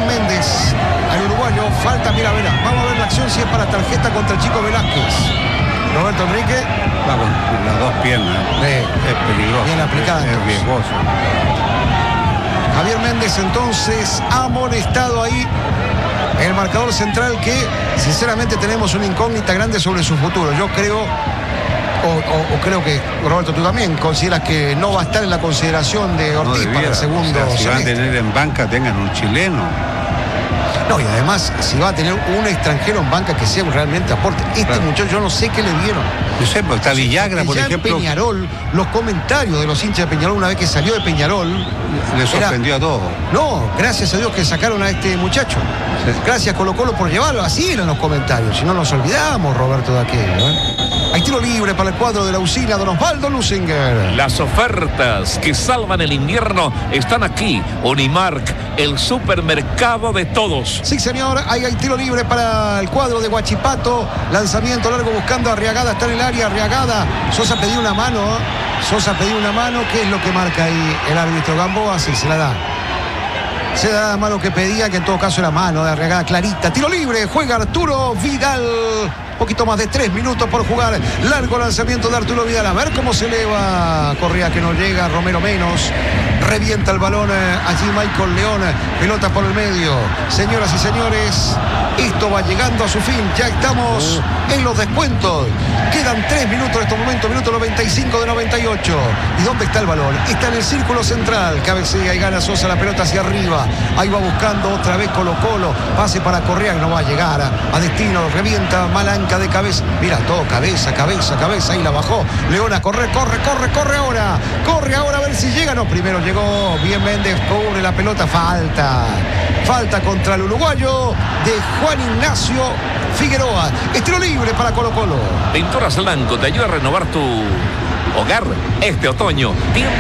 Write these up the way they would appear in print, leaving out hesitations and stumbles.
Méndez al uruguayo. Falta, mira, vamos a ver la acción si es para tarjeta contra el Chico Velázquez. Roberto Enrique. Va con las dos piernas. Es peligroso. Bien aplicado. Es riesgoso. Javier Méndez entonces amonestado ahí. El marcador central que sinceramente tenemos una incógnita grande sobre su futuro. Yo creo, o creo que Roberto, tú también consideras que no va a estar en la consideración de Ortiz para el segundo. O sea, si van a tener en banca, tengan un chileno. No, y además, si va a tener un extranjero en banca que sea realmente aporte. Muchacho, yo no sé qué le dieron. No sé, pero está Villagra, por ejemplo. Peñarol, los comentarios de los hinchas de Peñarol, una vez que salió de Peñarol, le sorprendió a todos. No, gracias a Dios que sacaron a este muchacho. Sí. Gracias Colo-Colo por llevarlo. Así eran los comentarios. Si no nos olvidamos, Roberto, de aquello. Hay tiro libre para el cuadro de la usina, don Osvaldo Lusinger. Las ofertas que salvan el invierno están aquí. Unimark, el supermercado de todos. Sí, señor. Hay tiro libre para el cuadro de Huachipato. Lanzamiento largo buscando a Arriagada. Está en el área. Arriagada. Sosa pidió una mano. ¿Qué es lo que marca ahí el árbitro Gamboa? Sí, se la da. Se da la mano que pedía, que en todo caso era mano de Arriagada clarita. Tiro libre. Juega Arturo Vidal. Poquito más de 3 minutos por jugar. Largo lanzamiento de Arturo Vidal. A ver cómo se eleva. Correa que no llega. Romero menos. Revienta el balón allí Michael León. Pelota por el medio. Señoras y señores, esto va llegando a su fin. Ya estamos en los descuentos. Quedan 3 minutos en estos momentos. Minuto 95 de 98. ¿Y dónde está el balón? Está en el círculo central. Cabecea y gana Sosa la pelota hacia arriba. Ahí va buscando otra vez Colo-Colo. Pase para Correa que no va a llegar a destino. Revienta Malanca de cabeza. Mira, todo cabeza. Ahí la bajó. Leona, corre ahora. Corre ahora a ver si llega. No, primero llegó bien Méndez, cubre la pelota. Falta contra el uruguayo de Juan Ignacio Figueroa. Estilo libre para Colo-Colo. Pinturas Lanco te ayuda a renovar tu hogar este otoño.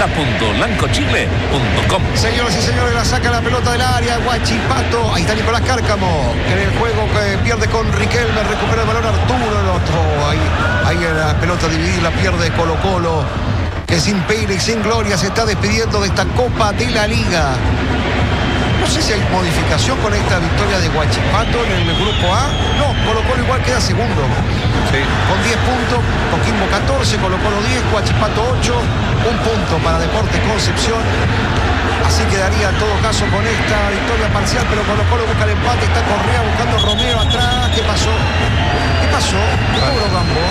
Tienda.lancochile.com. Señoras y señores, la saca la pelota del área. Huachipato. Ahí está Nicolás Cárcamo. En el juego que pierde con Riquelme. Recupera el balón Arturo. El otro. Ahí la pelota dividida. La pierde Colo-Colo, que sin pena y sin gloria se está despidiendo de esta Copa de la Liga. No sé si hay modificación con esta victoria de Huachipato en el grupo A. No, Colo-Colo igual queda segundo. Sí. Con 10 puntos, Coquimbo 14, Colo-Colo 10, Huachipato 8, un punto para Deportes Concepción. Así quedaría en todo caso con esta victoria parcial, pero Colo-Colo busca el empate, está Correa buscando a Romero atrás. ¿Qué pasó? ¿Qué cobró Gamboa?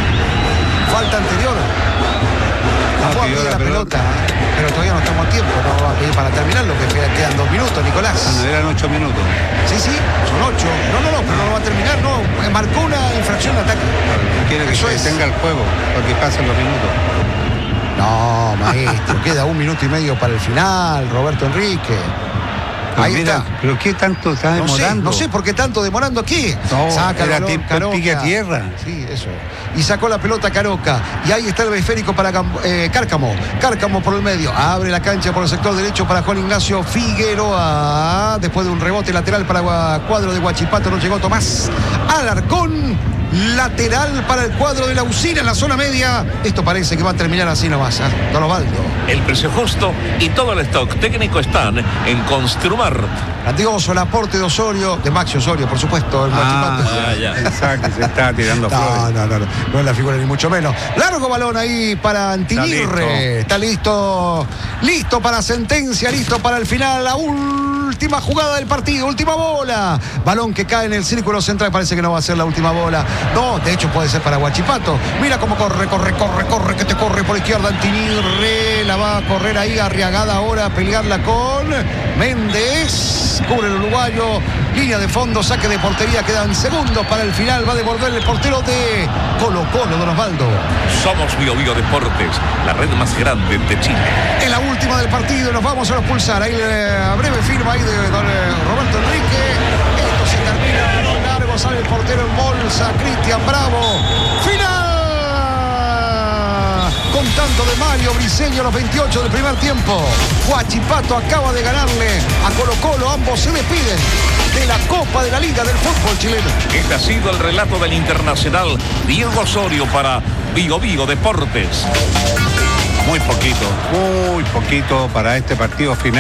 Falta anterior. Fue a pedir la pelota, pero todavía no estamos a tiempo, no va a pedir para terminar, lo que quedan 2 minutos, Nicolás. Eran 8 minutos. Sí, son 8. No, pero no va a terminar, no. Marcó una infracción de ataque. Quiere que se detenga el juego, porque pasen los minutos. No, maestro, queda 1 minuto y medio para el final, Roberto Enrique. Ahí está. ¿Pero qué tanto está demorando? No sé por qué tanto demorando aquí. No, saca era tipo pique a tierra. Sí, eso. Y sacó la pelota Caroca. Y ahí está el esférico para Cárcamo. Cárcamo por el medio. Abre la cancha por el sector derecho para Juan Ignacio Figueroa. Después de un rebote lateral para cuadro de Huachipato, no llegó Tomás Alarcón. Lateral para el cuadro de la usina en la zona media. Esto parece que va a terminar así nomás, don Osvaldo. El precio justo y todo el stock técnico están en Construmar. Grandioso el aporte de Osorio, de Maxi Osorio, por supuesto. El ya. Exacto, se está tirando flores. No es la figura ni mucho menos. Largo balón ahí para Antimirre. Está listo para sentencia, listo para el final. La última jugada del partido, última bola. Balón que cae en el círculo central, parece que no va a ser la última bola. No, de hecho puede ser para Huachipato. Mira cómo corre, que te corre por izquierda Antimirre. La va a correr ahí Arriagada ahora a pelearla con Méndez. Cubre el uruguayo. Línea de fondo, saque de portería. Quedan segundos para el final. Va a devolver el portero de Colo-Colo, don Osvaldo. Somos Bio Deportes, la red más grande de Chile. En la última del partido nos vamos a los pulsar. Ahí la breve firma ahí de don Roberto Enrique. Esto se termina. Largo sale el portero en bolsa. Cristian Bravo. ¡Final! Con tanto de Mario Briseño a los 28 del primer tiempo. Huachipato acaba de ganarle a Colo-Colo. Ambos se despiden de la Copa de la Liga del fútbol chileno. Este ha sido el relato del internacional Diego Osorio para Bio Deportes. Muy poquito para este partido final.